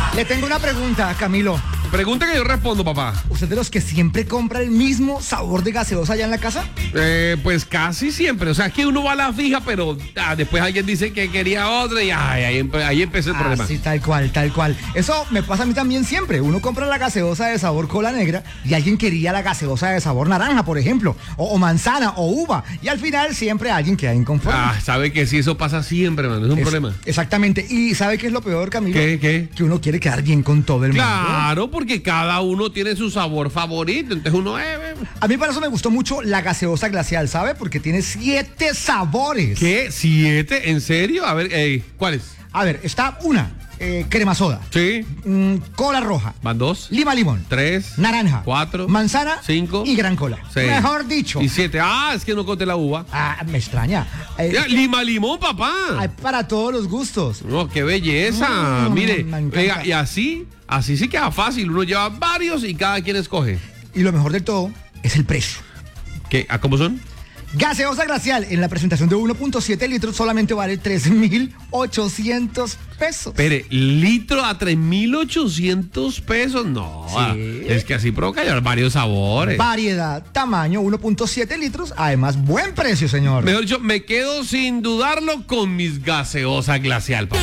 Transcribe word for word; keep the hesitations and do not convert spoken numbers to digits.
Le tengo una pregunta, Camilo. Pregunta que yo respondo, papá. ¿Usted de los que siempre compra el mismo sabor de gaseosa allá en la casa? Eh, pues casi siempre. O sea, es que uno va a la fija, pero ah, después alguien dice que quería otra y ay, ahí, empe- ahí empezó el Ah, problema. sí, tal cual, tal cual. Eso me pasa a mí también siempre. Uno compra la gaseosa de sabor cola negra y alguien quería la gaseosa de sabor naranja, por ejemplo, o, o manzana, o uva. Y al final siempre alguien queda inconforme. Ah, sabe que sí, eso pasa siempre, mano. Es un Es- problema. Exactamente. ¿Y sabe qué es lo peor, Camilo? ¿Qué, qué? Que uno quiere quedar bien con todo el mundo. Claro, porque cada uno tiene su sabor favorito. Entonces uno, eh, eh. A mí para eso me gustó mucho la gaseosa glacial, ¿sabe? Porque tiene siete sabores. ¿Qué? ¿Siete? ¿En serio? A ver, eh, ¿cuáles? A ver, está una, eh, crema soda, Sí. mm, cola roja, Van dos, lima limón, tres, naranja, cuatro, manzana cinco, y gran cola. seis. Mejor dicho. Y siete. Ah, es que no conté la uva. Ah, me extraña. Eh, Ya, lima limón, papá. hay para todos los gustos. No, qué belleza. Mm, Mire, me encanta. venga, y así, así sí queda fácil. Uno lleva varios y cada quien escoge. Y lo mejor del todo es el precio. ¿Qué? ¿A cómo son? Gaseosa glacial en la presentación de uno punto siete litros solamente vale tres mil ochocientos pesos. Espere, litro a tres mil ochocientos pesos. No, Sí. ah, es que así provoca ya varios sabores. Variedad, tamaño, uno punto siete litros. Además, buen precio, señor. Mejor dicho, me quedo sin dudarlo con mis gaseosas glacial, papá.